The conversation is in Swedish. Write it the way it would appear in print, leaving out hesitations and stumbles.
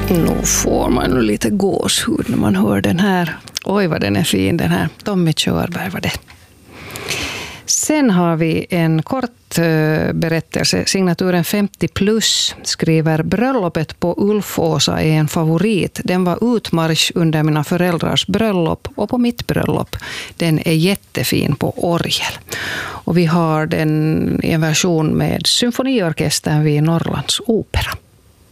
Nu får man nu lite gåshud när man hör den här. Oj vad den är fin, den här Tommy Körberg var det. Sen har vi en kort berättelse. Signaturen 50 plus skriver: bröllopet på Ulfåsa är en favorit. Den var utmarsch under mina föräldrars bröllop och på mitt bröllop. Den är jättefin på orgel. Och vi har den i en version med symfoniorkestern vid Norrlands opera.